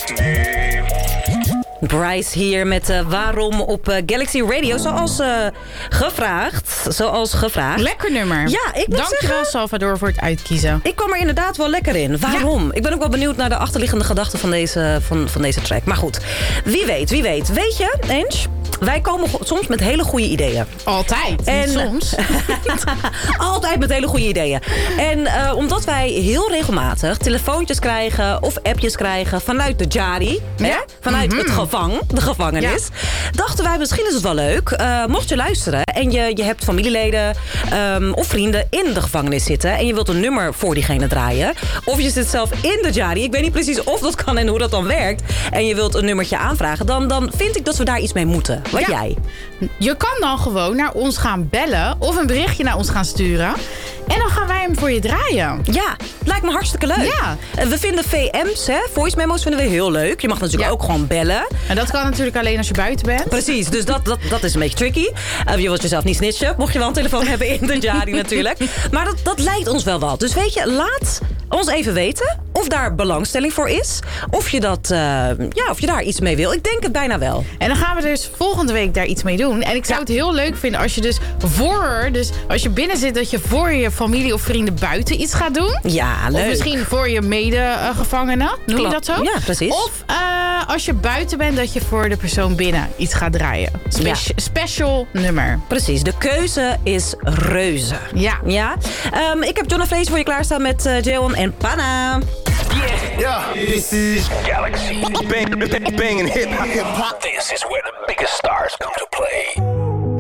Bryce hier met Waarom op Galaxy Radio. Zoals gevraagd. Lekker nummer. Ja, ik moet Dankjewel, zeggen, Salvador, voor het uitkiezen. ik kwam er inderdaad wel lekker in. Waarom? Ja. Ik ben ook wel benieuwd naar de achterliggende gedachten van deze track. Maar goed, wie weet. Weet je, Ange? Wij komen soms met hele goede ideeën. Altijd. En soms. Altijd met hele goede ideeën. En omdat wij heel regelmatig telefoontjes krijgen of appjes krijgen vanuit de Jari. Ja? Vanuit de gevangenis. Dachten wij, misschien is het wel leuk. Mocht je luisteren en je hebt familieleden of vrienden in de gevangenis zitten. En je wilt een nummer voor diegene draaien. Of je zit zelf in de Jari. Ik weet niet precies of dat kan en hoe dat dan werkt. En je wilt een nummertje aanvragen. Dan vind ik dat we daar iets mee moeten. Wat jij? Je kan dan gewoon naar ons gaan bellen of een berichtje naar ons gaan sturen. En dan gaan wij hem voor je draaien. Ja, lijkt me hartstikke leuk. Ja. We vinden VM's, voice memos vinden we heel leuk. Je mag natuurlijk ook gewoon bellen. En dat kan natuurlijk alleen als je buiten bent. Precies, dus dat is een beetje tricky. Je wilt jezelf niet snitchen, mocht je wel een telefoon hebben in de Jari natuurlijk. Maar dat lijkt ons wel wat. Dus weet je, laat ons even weten of daar belangstelling voor is. Of je daar iets mee wil. Ik denk het bijna wel. En dan gaan we dus volgende week daar iets mee doen. En ik zou het heel leuk vinden als je dus als je binnen zit, dat je voor je familie of vrienden buiten iets gaat doen. Ja, leuk. Of misschien voor je medegevangenen. Noem je dat zo? Ja, precies. Of als je buiten bent, dat je voor de persoon binnen iets gaat draaien. Special nummer. Precies, de keuze is reuze. Ja. Ik heb Jonna Vlees voor je klaarstaan met Jeon en Panna. Yeah, this is Galaxy. Banging hip hop. This is where the biggest stars come to play.